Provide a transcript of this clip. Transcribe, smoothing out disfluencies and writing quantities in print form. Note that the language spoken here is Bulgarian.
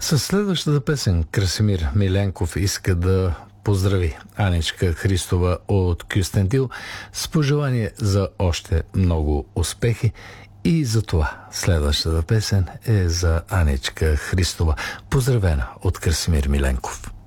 Със следващата песен Красимир Миленков иска да поздрави Анечка Христова от Кюстендил с пожелание за още много успехи и за това следващата песен е за Анечка Христова, поздравена от Красимир Миленков.